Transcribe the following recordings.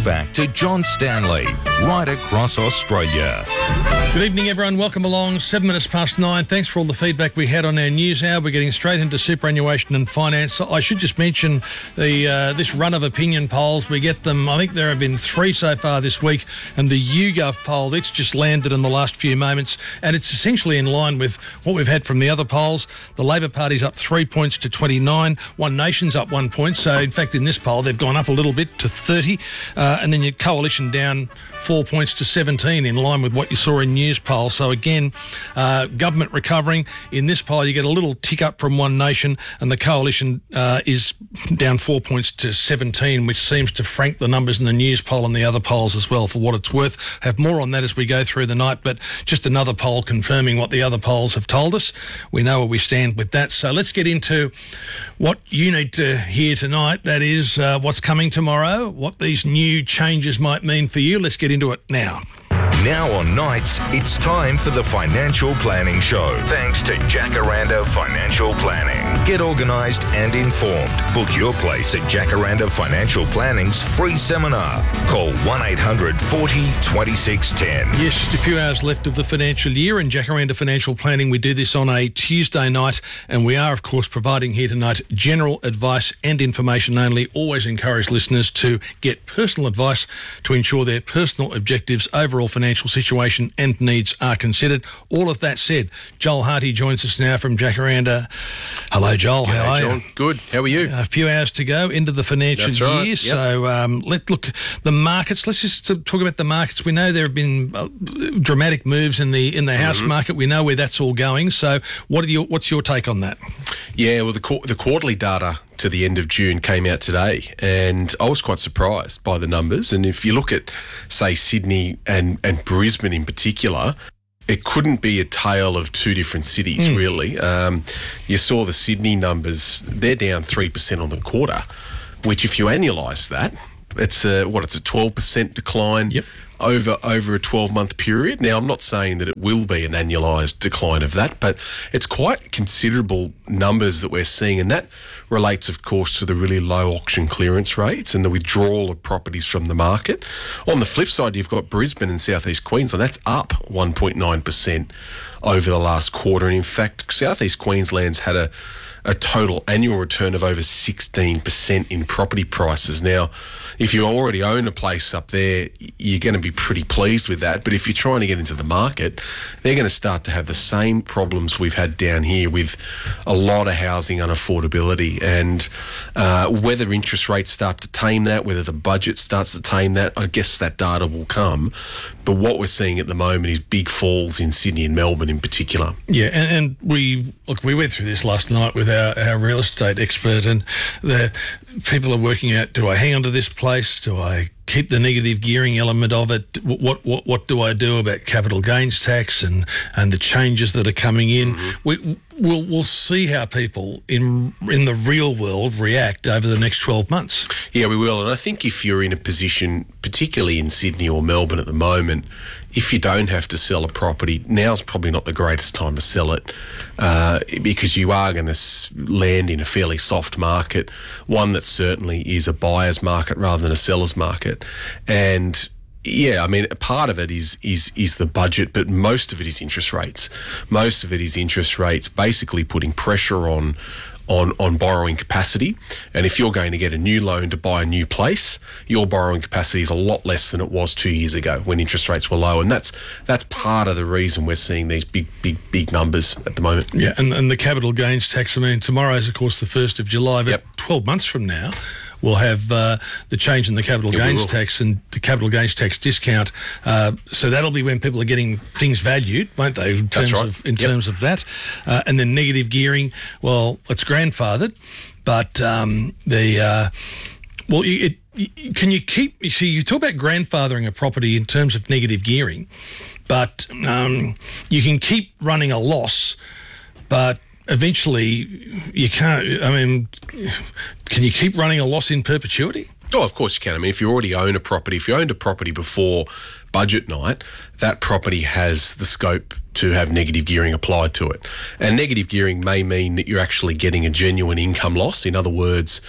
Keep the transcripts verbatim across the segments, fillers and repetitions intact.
back to John Stanley, right across Australia. Good evening, everyone. Welcome along. Seven minutes past nine. Thanks for all the feedback we had on our news hour. We're getting straight into superannuation and finance. I should just mention the uh, this run of opinion polls. We get them, I think there have been three so far this week, and the YouGov poll, that's just landed in the last few moments, and it's essentially in line with what we've had from the other polls. The Labor Party's up three points to twenty-nine. One Nation's up one point. So, in fact, in this poll, they've gone up a little bit to thirty. Uh, and then your Coalition down four points to seventeen, in line with what you saw in news poll. So again, uh, government recovering. In this poll, you get a little tick up from One Nation, and the Coalition uh, is down four points to seventeen, which seems to frank the numbers in the news poll and the other polls as well, for what it's worth. Have more on that as we go through the night, but just another poll confirming what the other polls have told us. We know where we stand with that. So let's get into what you need to hear tonight. That is uh, what's coming tomorrow, what these new changes might mean for you. Let's get into it now. Now on nights, it's time for the Financial Planning Show. Thanks to Jacaranda Financial Planning. Get organised and informed. Book your place at Jacaranda Financial Planning's free seminar. Call one eight hundred forty twenty-six ten. Yes, just a few hours left of the financial year, and Jacaranda Financial Planning, we do this on a Tuesday night, and we are, of course, providing here tonight general advice and information only. Always encourage listeners to get personal advice to ensure their personal objectives, overall financial situation and needs are considered. All of that said, Joel Harty joins us now from Jacaranda. Hello, Joel. G'day, How are John. you? Good. How are you? A few hours to go into the financial That's year. right. Yep. So um, let's look the markets. Let's just talk about the markets. We know there have been uh, dramatic moves in the in the house Mm-hmm. market. We know where that's all going. So what are your what's your take on that? Yeah, well, the qu- the quarterly data to the end of June came out today, and I was quite surprised by the numbers. And if you look at, say, Sydney and, and Brisbane in particular, it couldn't be a tale of two different cities, mm. really. Um, you saw the Sydney numbers, they're down three percent on the quarter, which if you annualise that, it's a, what, it's a twelve percent decline. Yep. Over over a twelve-month period. Now, I'm not saying that it will be an annualised decline of that, but it's quite considerable numbers that we're seeing, and that relates, of course, to the really low auction clearance rates and the withdrawal of properties from the market. On the flip side, you've got Brisbane and South East Queensland. That's up one point nine percent over the last quarter, and in fact, South East Queensland's had a a total annual return of over sixteen percent in property prices. Now, if you already own a place up there, you're going to be pretty pleased with that. But if you're trying to get into the market, they're going to start to have the same problems we've had down here with a lot of housing unaffordability. And uh, whether interest rates start to tame that, whether the budget starts to tame that, I guess that data will come. But what we're seeing at the moment is big falls in Sydney and Melbourne in particular. Yeah, and, and we look, we went through this last night with our, our real estate expert, and the people are working out, do I hang on to this place? Do I keep the negative gearing element of it? What what what do I do about capital gains tax and, and the changes that are coming in? Mm-hmm. We we'll we'll see how people in in the real world react over the next twelve months. Yeah, we will. And I think if you're in a position, particularly in Sydney or Melbourne at the moment, if you don't have to sell a property, now's probably not the greatest time to sell it, uh, because you are going to land in a fairly soft market, one that certainly is a buyer's market rather than a seller's market. And yeah, I mean, part of it is is is the budget, but most of it is interest rates. Most of it is interest rates basically putting pressure on on on borrowing capacity. And if you're going to get a new loan to buy a new place, your borrowing capacity is a lot less than it was two years ago when interest rates were low. And that's that's part of the reason we're seeing these big, big, big numbers at the moment. Yeah, and, and the capital gains tax, I mean, tomorrow is, of course, the first of July, but yep. twelve months from now, we'll have uh, the change in the capital yeah, gains tax and the capital gains tax discount. Uh, so that'll be when people are getting things valued, won't they? In terms That's right. of in yep. terms of that, uh, and then negative gearing. Well, it's grandfathered, but um, the uh, well, it, it, can you keep? You see, you talk about grandfathering a property in terms of negative gearing, but um, you can keep running a loss, but eventually you can't. I mean, can you keep running a loss in perpetuity? Oh, of course you can. I mean, if you already own a property, if you owned a property before budget night, that property has the scope to have negative gearing applied to it. And negative gearing may mean that you're actually getting a genuine income loss. In other words,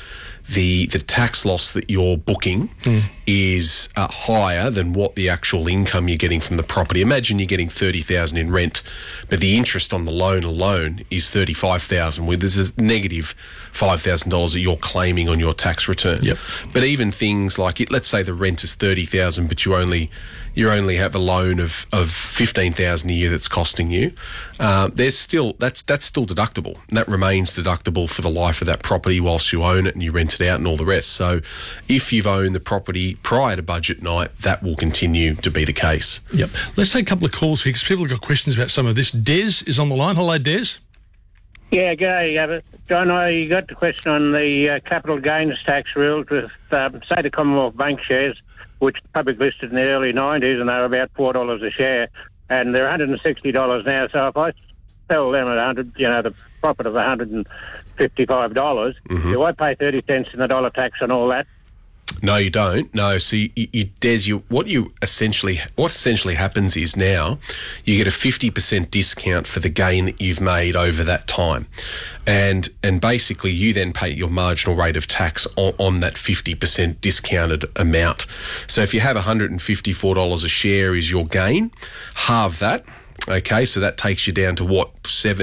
the the tax loss that you're booking mm. is uh, higher than what the actual income you're getting from the property. Imagine you're getting thirty thousand in rent, but the interest on the loan alone is thirty-five thousand, where there's a negative five thousand dollars that you're claiming on your tax return. Yep. But even things like, it, let's say the rent is thirty thousand, but you only you only have a loan of, of fifteen thousand a year that's costing you. Uh, there's still that's that's still deductible, and that remains deductible for the life of that property whilst you own it and you rent it out and all the rest. So, if you've owned the property prior to budget night, that will continue to be the case. Yep. Let's take a couple of calls here because people have got questions about some of this. Des is on the line. Hello, Des. Yeah, g'day, uh, John. I got the question on the uh, capital gains tax rules with, um, say, the Commonwealth Bank shares, which public listed in the early nineties, and they were about four dollars a share, and they're one hundred sixty dollars now. So if I sell them at one hundred, you know, the profit of one hundred fifty-five dollars, mm-hmm. do I pay thirty cents in the dollar tax on all that? No, you don't. No, so you, you, Des, you, what you essentially, what essentially happens is now you get a fifty percent discount for the gain that you've made over that time, and and basically you then pay your marginal rate of tax on, on that fifty percent discounted amount. So if you have one hundred fifty-four dollars a share is your gain, halve that. Okay, so that takes you down to what,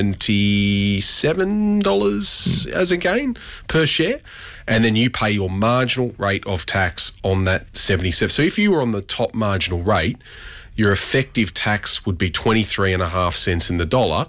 seventy-seven dollars mm. as a gain per share, and then you pay your marginal rate of tax on that seventy-seven. So if you were on the top marginal rate, your effective tax would be twenty-three and a half cents in the dollar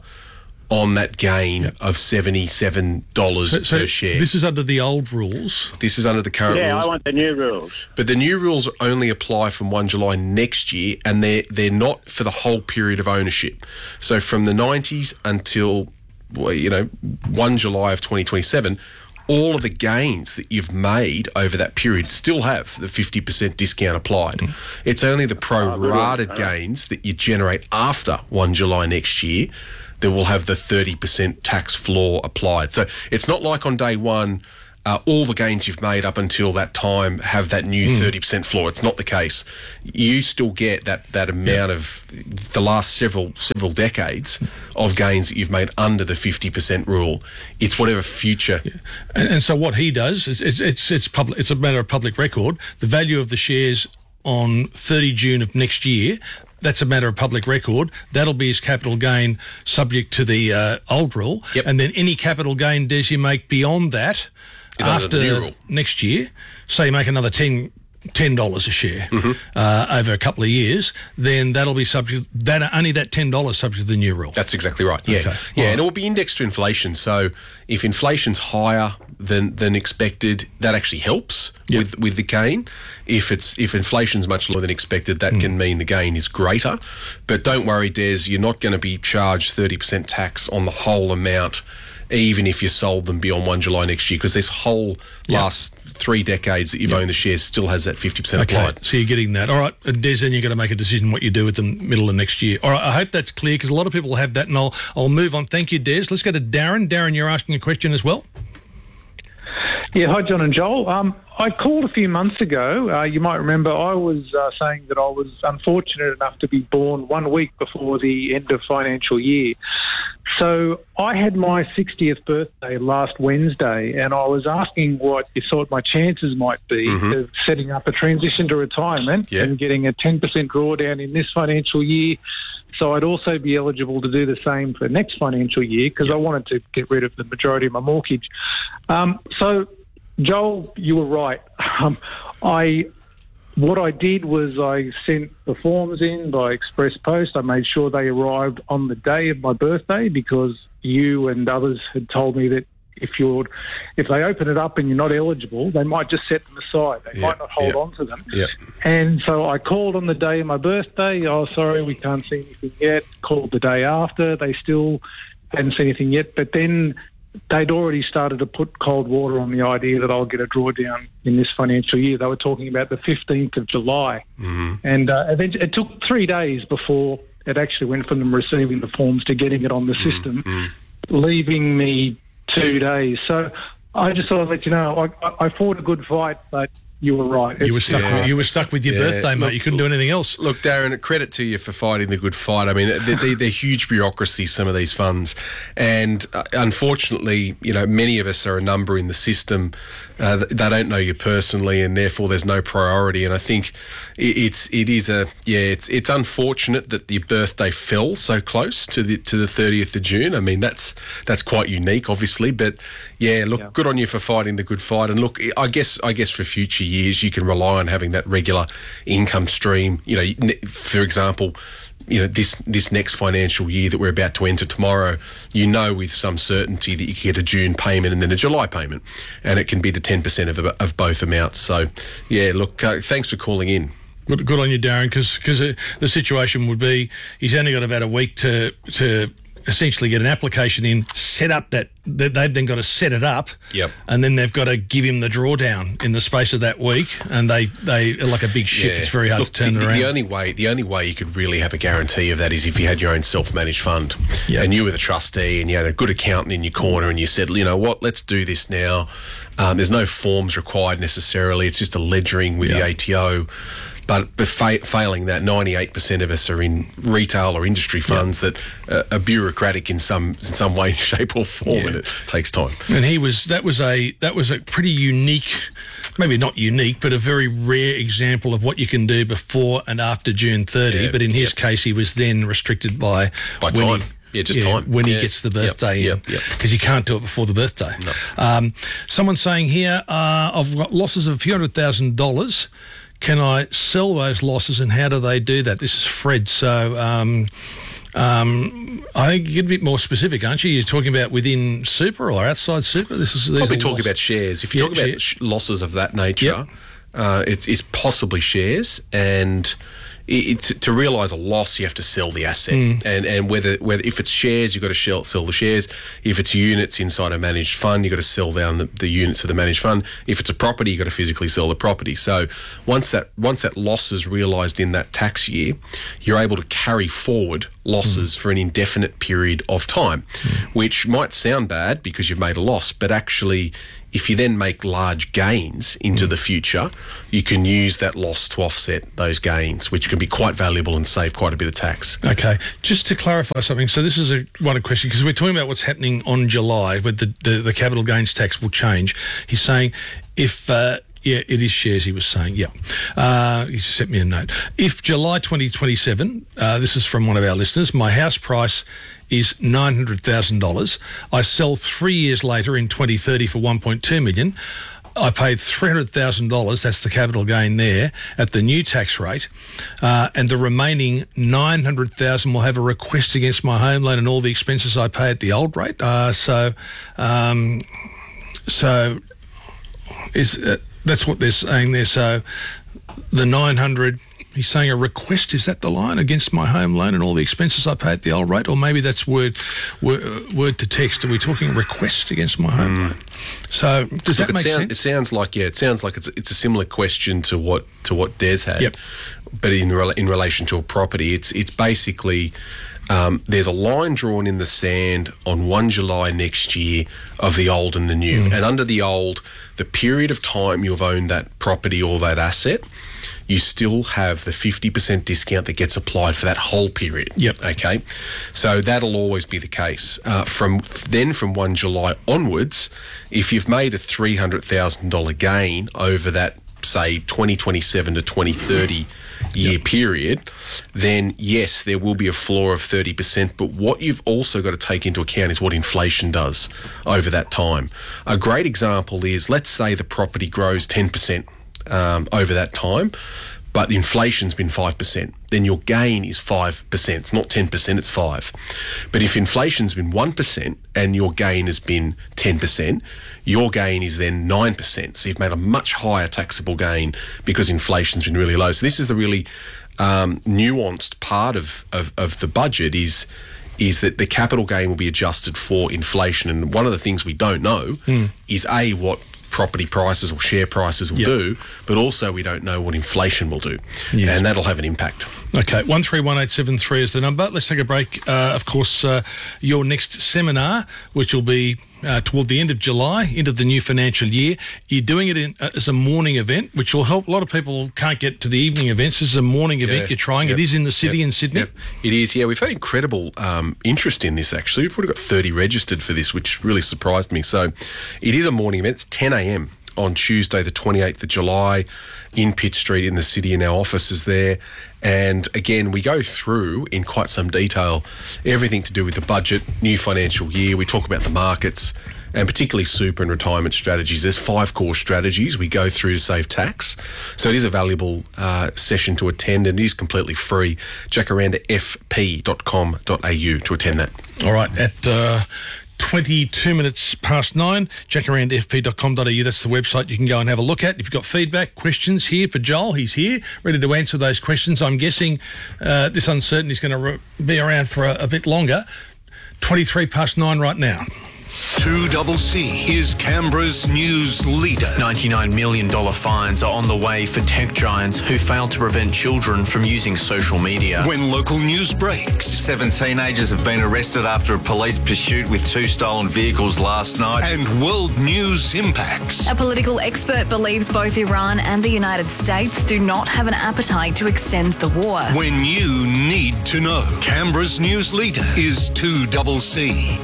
on that gain yep. of seventy-seven dollars so, so per share. This is under the old rules. This is under the current yeah, rules. Yeah, I want the new rules. But the new rules only apply from first of July next year, and they're, they're not for the whole period of ownership. So from the nineties until, well, you know, first of July of twenty twenty-seven, all of the gains that you've made over that period still have the fifty percent discount applied. Mm. It's only the prorated oh, gains that you generate after first of July next year that will have the thirty percent tax floor applied. So it's not like on day one, uh, all the gains you've made up until that time have that new mm. thirty percent floor. It's not the case. You still get that, that amount yeah. of the last several several decades of gains that you've made under the fifty percent rule. It's whatever future. Yeah. And, and so what he does, is it's, it's, it's, public, it's a matter of public record. The value of the shares on thirtieth of June of next year, that's a matter of public record. That'll be his capital gain subject to the uh, old rule. Yep. And then any capital gain, Des, you make beyond that is after next year, say you make another ten ten dollars a share mm-hmm. uh, over a couple of years, then that'll be subject, that only that ten dollars subject to the new rule. That's exactly right, yeah. Okay. Yeah, right. And it will be indexed to inflation. So if inflation's higher than than expected, that actually helps yep. with, with the gain. If it's if inflation's much lower than expected, that mm. can mean the gain is greater. But don't worry, Des, you're not going to be charged thirty percent tax on the whole amount, even if you sold them beyond first of July next year, because this whole yep. last three decades that you've yep. owned the shares still has that fifty percent okay. applied. So you're getting that. All right, and Des, then you've got to make a decision what you do with them middle of next year. All right, I hope that's clear because a lot of people have that, and I'll, I'll move on. Thank you, Des. Let's go to Darren. Darren, you're asking a question as well? Yeah, hi, John and Joel. Um, I called a few months ago. Uh, you might remember I was uh, saying that I was unfortunate enough to be born one week before the end of financial year. So I had my sixtieth birthday last Wednesday, and I was asking what you thought my chances might be mm-hmm. of setting up a transition to retirement yeah. and getting a ten percent drawdown in this financial year. So I'd also be eligible to do the same for next financial year because yep. I wanted to get rid of the majority of my mortgage. Um, so, Joel, you were right. Um, I what I did was I sent the forms in by express post. I made sure they arrived on the day of my birthday because you and others had told me that if you're, if they open it up and you're not eligible, they might just set them aside. They yeah, might not hold yeah, on to them. Yeah. And so I called on the day of my birthday. Oh, sorry, we can't see anything yet. Called the day after. They still hadn't seen anything yet. But then they'd already started to put cold water on the idea that I'll get a drawdown in this financial year. They were talking about the fifteenth of July. Mm-hmm. And uh, eventually, it took three days before it actually went from them receiving the forms to getting it on the system, mm-hmm. leaving me two days. So I just thought I'd let you know, I, I fought a good fight, but you were right. You were It's- stuck. Yeah. With, you were stuck with your Yeah. birthday, mate. Look- You couldn't do anything else. Look, Darren, credit to you for fighting the good fight. I mean, they're, they're, they're huge bureaucracy, some of these funds. And uh, unfortunately, you know, many of us are a number in the system. Uh, th- they don't know you personally, and therefore there's no priority. And I think it, it's it is a yeah, it's it's unfortunate that your birthday fell so close to the to the thirtieth of June. I mean, that's that's quite unique, obviously. But yeah, look, Yeah. good on you for fighting the good fight. And look, I guess I guess for future years, you can rely on having that regular income stream. You know, for example, you know, this this next financial year that we're about to enter tomorrow, you know with some certainty that you can get a June payment and then a July payment, and it can be the ten percent of of both amounts. So, yeah, look, uh, thanks for calling in. Good, good on you, Darren, because uh, the situation would be he's only got about a week to to essentially get an application in, set up that, that they've then got to set it up, Yep. and then they've got to give him the drawdown in the space of that week, and they they are like a big ship. It's very hard Look, to turn the, it around. The only way, the only way you could really have a guarantee of that is if you had your own self-managed fund, Yeah. and you were the trustee, and you had a good accountant in your corner, and you said, you know what, let's do this now. Um, there's no forms required necessarily; it's just a ledgering with Yeah. the A T O. But, but fa- failing that, ninety-eight percent of us are in retail or industry funds that uh, are bureaucratic in some in some way, shape, or form, Yeah. and it takes time. And he was that was a that was a pretty unique, maybe not unique, but a very rare example of what you can do before and after June thirtieth. Yeah, But in his yep. case, he was then restricted by By when time. He, Yeah, just time. when he Yeah. gets the Yep, birthday in, yep, yep. because you can't do it before the birthday. No. Um, someone's saying here, uh, I've got losses of a few hundred thousand dollars. Can I sell those losses, and how do they do that? This is Fred. So um, um, I think you get a bit more specific, aren't you? You're talking about within super or outside super? This is these Probably are talking loss- about shares. If you Yeah, talk about share- sh- losses of that nature, Yep. uh, it's, it's possibly shares. And it, it's, to realise a loss, you have to sell the asset. Mm. And and whether whether if it's shares, you've got to sell, sell the shares. If it's units inside a managed fund, you've got to sell down the, the units of the managed fund. If it's a property, you've got to physically sell the property. So once that once that loss is realised in that tax year, you're able to carry forward losses for an indefinite period of time, which might sound bad because you've made a loss, but actually, if you then make large gains into the future, you can use that loss to offset those gains, which can be quite valuable and save quite a bit of tax. Okay, just to clarify something. So this is a one a question because we're talking about what's happening on July, with the, the the capital gains tax will change. He's saying if. Uh, Yeah, it is shares, he was saying, yeah. Uh, he sent me a note. If July twenty twenty-seven, uh, this is from one of our listeners, my house price is nine hundred thousand dollars. I sell three years later in twenty thirty for one point two million dollars. I paid three hundred thousand dollars, that's the capital gain there, at the new tax rate, uh, and the remaining nine hundred thousand dollars will have a request against my home loan and all the expenses I pay at the old rate. Uh, so, um, so is uh, that's what they're saying there. So the nine hundred, he's saying a request, is that the line, against my home loan and all the expenses I pay at the old rate? Or maybe that's word word, word to text. Are we talking request against my home loan? So does Look, that it, make sound, sense? it sounds like yeah, it sounds like it's it's a similar question to what to what Des had, Yep. but in rela- in relation to a property, it's it's basically. Um, there's a line drawn in the sand on first of July next year of the old and the new. Mm. And under the old, the period of time you've owned that property or that asset, you still have the fifty percent discount that gets applied for that whole period. Yep. Okay. So that'll always be the case. Uh, from then from first of July onwards, if you've made a three hundred thousand dollars gain over that, say, twenty twenty-seven to twenty thirty year yep. period, then yes, there will be a floor of thirty percent. But what you've also got to take into account is what inflation does over that time. A great example is, let's say the property grows ten percent um, over that time, but inflation's been five percent. Then your gain is five percent. It's not ten percent, it's five. But if inflation's been one percent and your gain has been ten percent, your gain is then nine percent. So you've made a much higher taxable gain because inflation's been really low. So this is the really um, nuanced part of, of, of the budget is is that the capital gain will be adjusted for inflation. And one of the things we don't know mm. is, A, what property prices or share prices will yep. do, but also we don't know what inflation will do. Yes. And that'll have an impact. Okay, one three one eight seven three is the number. Let's take a break. Uh, of course, uh, your next seminar, which will be uh, toward the end of July, into the new financial year. You're doing it in, uh, as a morning event, which will help. A lot of people can't get to the evening events. This is a morning Yeah. event you're trying. Yep. It is in the city Yep. in Sydney. Yep. It is, yeah. We've had incredible um, interest in this, actually. We've already got thirty registered for this, which really surprised me. So it is a morning event. It's ten a.m. on Tuesday, the twenty-eighth of July, in Pitt Street in the city, and our office is there. And again, we go through in quite some detail everything to do with the budget, new financial year. We talk about the markets and particularly super and retirement strategies. There's five core strategies we go through to save tax. So it is a valuable uh, session to attend, and it is completely free. jacaranda f p dot com dot a u to attend that. All right, at uh, twenty-two minutes past nine, jacaranda f p dot com dot a u. That's the website you can go and have a look at. If you've got feedback, questions here for Joel, he's here, ready to answer those questions. I'm guessing uh, this uncertainty is going to re- be around for a, a bit longer. twenty-three past nine right now. two C C is Canberra's news leader. ninety-nine million dollars fines are on the way for tech giants who failed to prevent children from using social media. When local news breaks, Seven teenagers have been arrested after a police pursuit with two stolen vehicles last night. and world news impacts. A political expert believes both Iran and the United States do not have an appetite to extend the war. When you need to know, Canberra's news leader is two C C.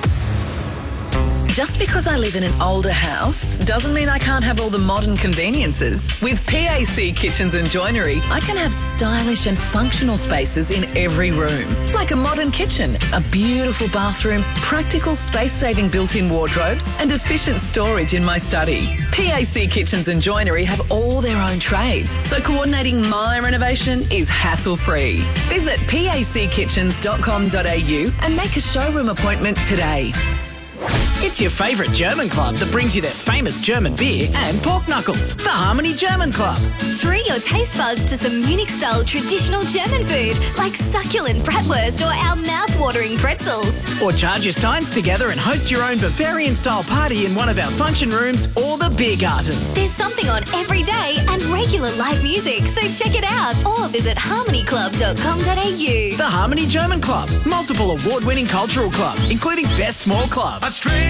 Just because I live in an older house doesn't mean I can't have all the modern conveniences. With P A C Kitchens and Joinery, I can have stylish and functional spaces in every room. Like a modern kitchen, a beautiful bathroom, practical space-saving built-in wardrobes, and efficient storage in my study. P A C Kitchens and Joinery have all their own trades, so coordinating my renovation is hassle-free. Visit p a c kitchens dot com dot a u and make a showroom appointment today. It's your favourite German club that brings you their famous German beer and pork knuckles. The Harmony German Club. Treat your taste buds to some Munich-style traditional German food like succulent bratwurst or our mouth-watering pretzels. Or charge your steins together and host your own Bavarian-style party in one of our function rooms or the beer garden. There's something on every day and regular live music, so check it out or visit harmony club dot com dot a u. The Harmony German Club. Multiple award-winning cultural club, including Best Small Club.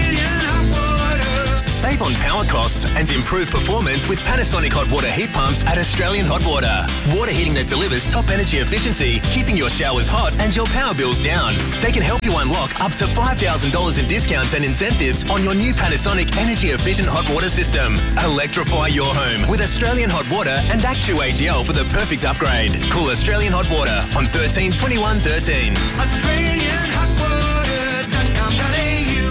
Save on power costs and improve performance with Panasonic hot water heat pumps at Australian Hot Water. Water heating that delivers top energy efficiency, keeping your showers hot and your power bills down. They can help you unlock up to five thousand dollars in discounts and incentives on your new Panasonic energy efficient hot water system. Electrify your home with Australian Hot Water and Act two A G L for the perfect upgrade. Call Australian Hot Water on thirteen twenty-one thirteen. Australian Hot Water dot com dot a u.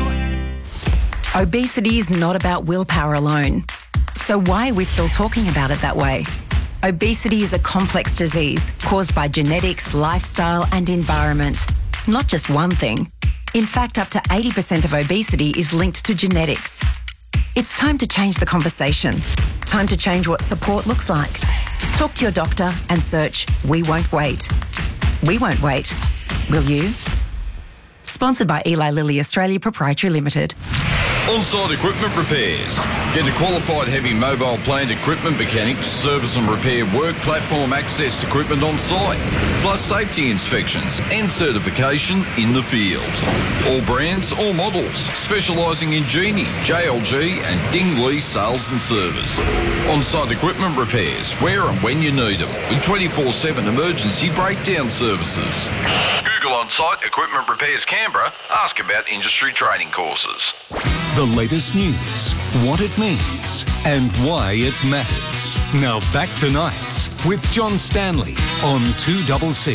Obesity is not about willpower alone. So why are we still talking about it that way? Obesity is a complex disease caused by genetics, lifestyle and environment. Not just one thing. In fact, up to eighty percent of obesity is linked to genetics. It's time to change the conversation. Time to change what support looks like. Talk to your doctor and search We Won't Wait. We won't wait. Will you? Sponsored by Eli Lilly Australia Proprietary Limited. On-site equipment repairs. Get a qualified heavy mobile plant equipment mechanic to service and repair work platform access equipment on site, plus safety inspections and certification in the field. All brands, all models, specialising in Genie, J L G and Dingley sales and service. On-site equipment repairs, where and when you need them, with twenty-four seven emergency breakdown services. Google On-Site Equipment Repairs Canberra. Ask about industry training courses. The latest news, what it means, and why it matters. Now back to Nights with John Stanley on two C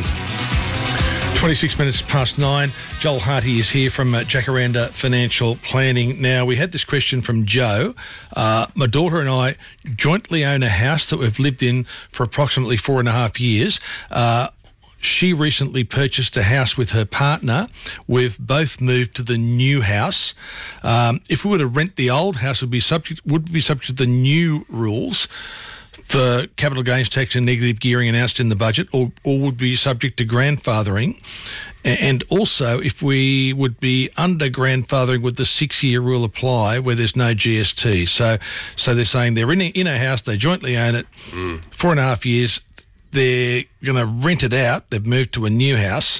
C. twenty-six minutes past nine. Joel Harty is here from uh, Jacaranda Financial Planning. Now, we had this question from Joe. Uh, my daughter and I jointly own a house that we've lived in for approximately four and a half years. Uh, She recently purchased a house with her partner. We've both moved to the new house. Um, if we were to rent the old house, it would be subject would be subject to the new rules for capital gains tax and negative gearing announced in the budget, or, or would be subject to grandfathering. And also, if we would be under grandfathering, would the six-year rule apply where there's no G S T? So, so they're saying they're in a, in a house, they jointly own it, mm. four and a half years. they're going to rent it out. They've moved to a new house.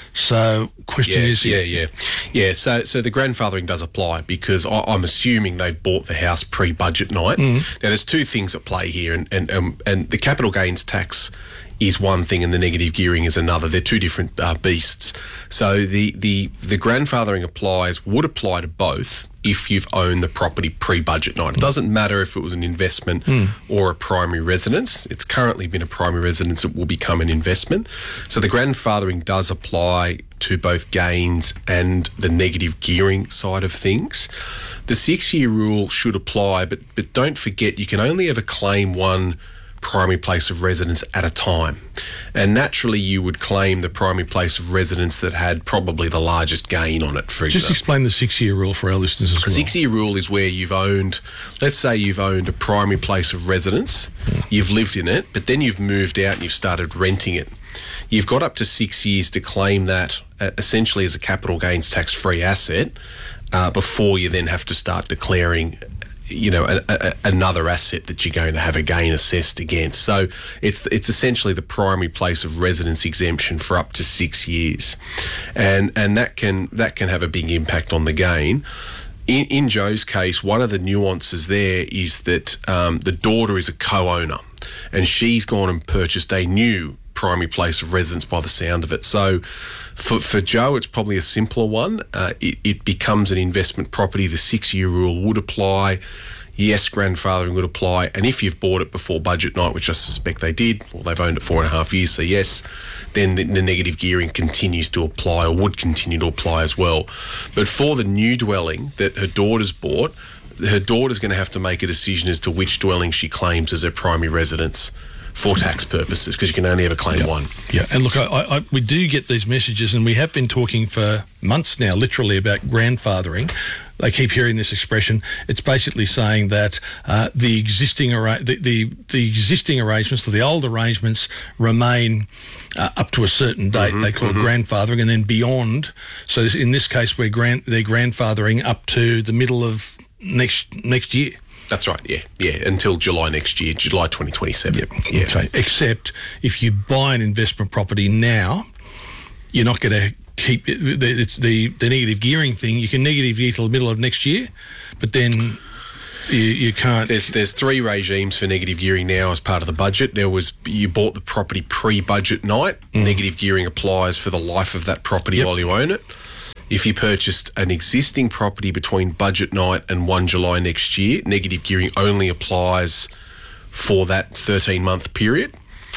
So, question yeah, is... Yeah, yeah. Yeah, so so the grandfathering does apply because I, I'm assuming they've bought the house pre-budget night. Mm. Now, there's two things at play here, and, and, um, and the capital gains tax is one thing and the negative gearing is another. They're two different uh, beasts. So the, the, the grandfathering applies, would apply to both if you've owned the property pre-budget night. It doesn't matter if it was an investment Mm. or a primary residence. It's currently been a primary residence. It will become an investment. So the grandfathering does apply to both gains and the negative gearing side of things. The six-year rule should apply, but but don't forget you can only ever claim one primary place of residence at a time. And naturally you would claim the primary place of residence that had probably the largest gain on it, for Just example. explain the six-year rule for our listeners as The well. six-year rule is where you've owned, let's say you've owned a primary place of residence, you've lived in it, but then you've moved out and you've started renting it. You've got up to six years to claim that uh, essentially as a capital gains tax-free asset uh, before you then have to start declaring you know, a, a, another asset that you're going to have a gain assessed against. So it's it's essentially the primary place of residence exemption for up to six years, and and that can that can have a big impact on the gain. In, in Joe's case, one of the nuances there is that um, the daughter is a co-owner, and she's gone and purchased a new primary place of residence by the sound of it. So for, for Joe, it's probably a simpler one. Uh, it, it becomes an investment property. The six-year rule would apply. Yes, grandfathering would apply. And if you've bought it before budget night, which I suspect they did, well, they've owned it four and a half years, so yes, then the, the negative gearing continues to apply or would continue to apply as well. But for the new dwelling that her daughter's bought, her daughter's going to have to make a decision as to which dwelling she claims as her primary residence for tax purposes, because you can only ever claim yeah. one. Yeah, and look, I, I, we do get these messages, and we have been talking for months now, literally, about grandfathering. They keep hearing this expression. It's basically saying that uh, the existing arra- the, the the existing arrangements, or the old arrangements, remain uh, up to a certain date. Mm-hmm, they call mm-hmm. it grandfathering, and then beyond. So in this case, we're grand- they're grandfathering up to the middle of next next year. That's right, yeah, yeah, until July next year, July twenty twenty-seven. Yep. Yeah. Okay. Except if you buy an investment property now, you're not going to keep the, the the the negative gearing thing. You can negative gear till the middle of next year, but then you, you can't. There's there's three regimes for negative gearing now as part of the budget. There was you bought the property pre-budget night. Mm. Negative gearing applies for the life of that property yep. while you own it. If you purchased an existing property between budget night and first of July next year, negative gearing only applies for that thirteen-month period.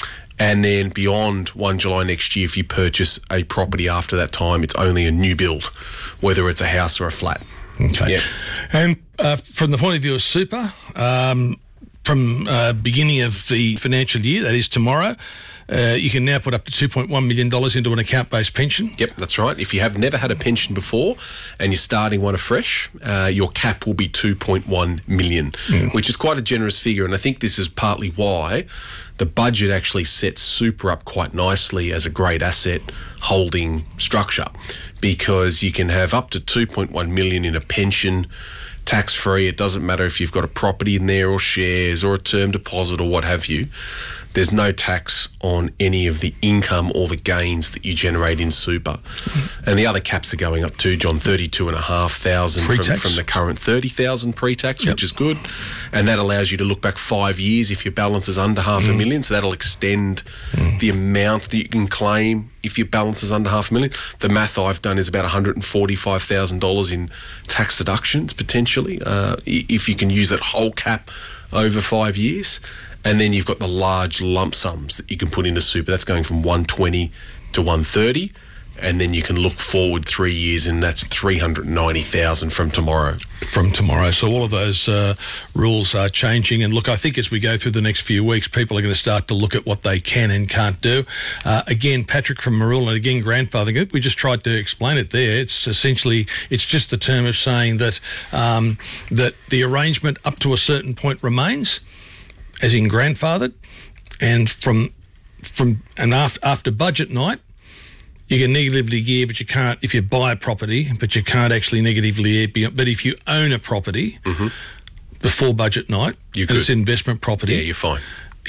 And then beyond first of July next year, if you purchase a property after that time, it's only a new build, whether it's a house or a flat. Okay. Yeah. And uh, from the point of view of super, um, from uh, beginning of the financial year, that is tomorrow, Uh, you can now put up to two point one million dollars into an account-based pension. Yep, that's right. If you have never had a pension before and you're starting one afresh, uh, your cap will be two point one million dollars, mm. which is quite a generous figure. And I think this is partly why the budget actually sets super up quite nicely as a great asset holding structure, because you can have up to two point one million dollars in a pension, tax-free. It doesn't matter if you've got a property in there or shares or a term deposit or what have you. There's no tax on any of the income or the gains that you generate in super. Mm-hmm. And the other caps are going up too, John, thirty-two and a half thousand from, from the current thirty thousand pre-tax, yep. which is good. And that allows you to look back five years if your balance is under half mm. a million. So that'll extend mm. the amount that you can claim if your balance is under half a million. The math I've done is about one hundred forty-five thousand dollars in tax deductions potentially, uh, if you can use that whole cap over five years. And then you've got the large lump sums that you can put into super. That's going from one hundred twenty to one hundred thirty. And then you can look forward three years, and that's three hundred ninety thousand from tomorrow. From tomorrow. So all of those uh, rules are changing. And look, I think as we go through the next few weeks, people are going to start to look at what they can and can't do. Uh, again, Patrick from Marula, and again, grandfathering, we just tried to explain it there. It's essentially, it's just the term of saying that um, that the arrangement up to a certain point remains, as in grandfathered, and from from and after after budget night, you can negatively gear, but you can't if you buy a property, but you can't actually negatively gear. But if you own a property mm-hmm. before budget night, you and it's investment property, yeah, you're fine. It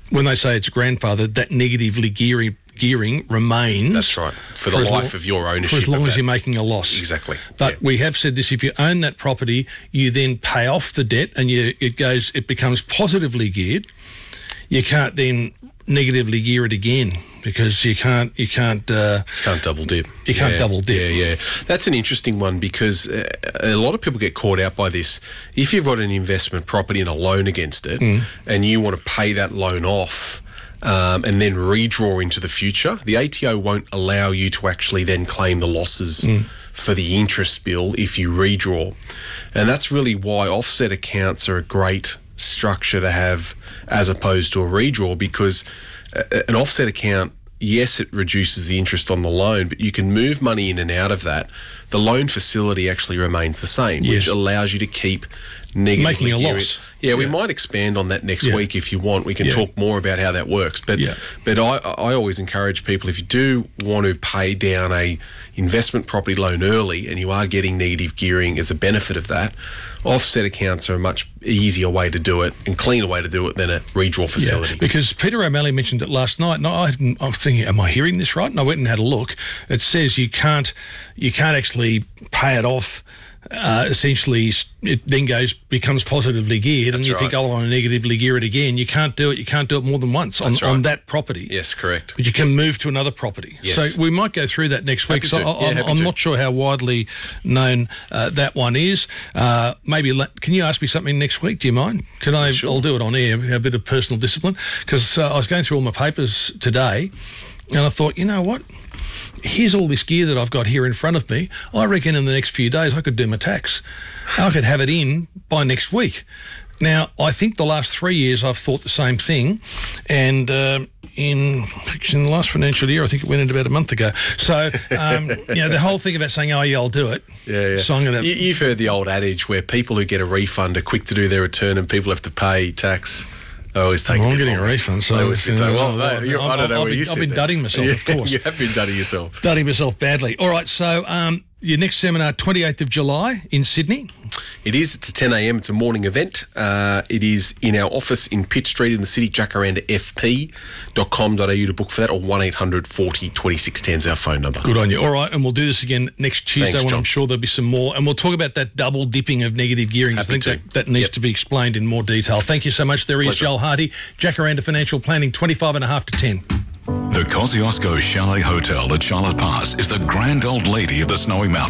when they say it's grandfather, that negatively gearing gearing remains. That's right. For the for as life lo- of your ownership. For as long of as that. you're making a loss. Exactly. But yeah. we have said this, if you own that property, you then pay off the debt and you it goes it becomes positively geared. You can't then negatively gear it again because you can't you can't uh, can't double dip. You can't yeah, double dip. Yeah, yeah. That's an interesting one because uh, a lot of people get caught out by this. If you've got an investment property and a loan against it, Mm. and you want to pay that loan off. Um, and then redraw into the future, the A T O won't allow you to actually then claim the losses Mm. for the interest bill if you redraw. And that's really why offset accounts are a great structure to have as opposed to a redraw, because a- an offset account, yes, it reduces the interest on the loan, but you can move money in and out of that. The loan facility actually remains the same, Yes. which allows you to keep negatively Making a gearing- loss. Yeah, we Yeah. might expand on that next Yeah. week if you want. We can Yeah. talk more about how that works. But Yeah. but I, I always encourage people, if you do want to pay down a investment property loan early and you are getting negative gearing as a benefit of that, offset accounts are a much easier way to do it and cleaner way to do it than a redraw facility. Yeah, because Peter O'Malley mentioned it last night, and I, I'm thinking, am I hearing this right? And I went and had a look. It says you can't, you can't actually pay it off. Uh, essentially, it then goes becomes positively geared, and That's you right. think, oh, I want to negatively gear it again. You can't do it. You can't do it more than once on, That's right. on that property. Yes, correct. But you can move to another property. Yes. So we might go through that next Happy week. So to. I, Yeah, I'm, happy I'm to. not sure how widely known uh, that one is. Uh, maybe let, can you ask me something next week? Do you mind? Can I? Sure. I'll do it on air. A bit of personal discipline, because uh, I was going through all my papers today, and I thought, you know what? Here's all this gear that I've got here in front of me. I reckon in the next few days I could do my tax. I could have it in by next week. Now, I think the last three years I've thought the same thing, and uh, in in the last financial year, I think it went in about a month ago. So, um, you know, the whole thing about saying, oh, yeah, I'll do it. Yeah, yeah. So I'm going to... You, you've heard the old adage where people who get a refund are quick to do their return and people have to pay tax. I always take Well, it I'm getting a different. refund, so I always you say, know, well, I've- mate, you're- I I've- don't know I've where been- you I've sit been there. dudding myself, of Yeah, course. You have been dudding yourself. Dudding myself badly. All right, so um, your next seminar, twenty-eighth of July in Sydney. It is. It's a ten a.m. It's a morning event. Uh, it is in our office in Pitt Street in the city, jacaranda f p dot com dot a u to book for that, or one eight hundred forty twenty-six ten is our phone number. Good on you. All right, and we'll do this again next Tuesday Thanks, when John. I'm sure there'll be some more. And we'll talk about that double dipping of negative gearing. I Happy think to. that, that needs Yep. to be explained in more detail. Thank you so much. There is Pleasure. Joel Hardy, Jacaranda Financial Planning, twenty-five and a half to ten. The Kosciuszko Chalet Hotel at Charlotte Pass is the grand old lady of the Snowy Mountains.